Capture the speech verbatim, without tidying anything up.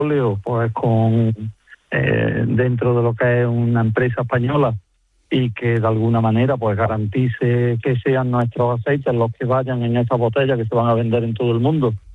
pues con eh, dentro de lo que es una empresa española y que de alguna manera pues garantice que sean nuestros aceites los que vayan en esas botellas que se van a vender en todo el mundo